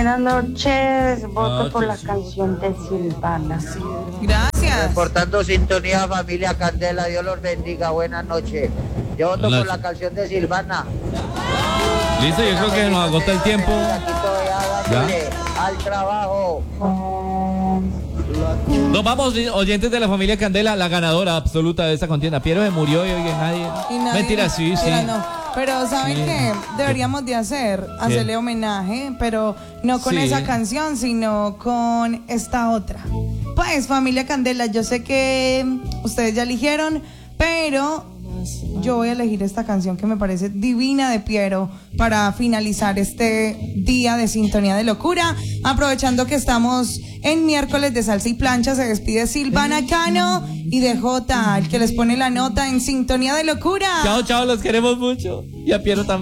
Buenas noches, voto por la canción de Silvana. Gracias. Reportando sintonía, familia Candela, Dios los bendiga, buenas noches. Yo voto por la canción de Silvana. Listo, yo creo que nos agota el tiempo. Aquí todavía dándole al trabajo. Nos vamos, oyentes de la familia Candela, la ganadora absoluta de esta contienda. Piero se murió y hoy nadie. Mentira, sí. No. Pero ¿saben qué deberíamos de hacer? Hacerle homenaje, pero no con esa canción, sino con esta otra. Pues, familia Candela, yo sé que ustedes ya eligieron, pero yo voy a elegir esta canción que me parece divina de Piero para finalizar este día de Sintonía de Locura. Aprovechando que estamos en miércoles de salsa y plancha, se despide Silvana Cano y de Jota, el que les pone la nota en Sintonía de Locura. Chao, los queremos mucho. Y a Piero también.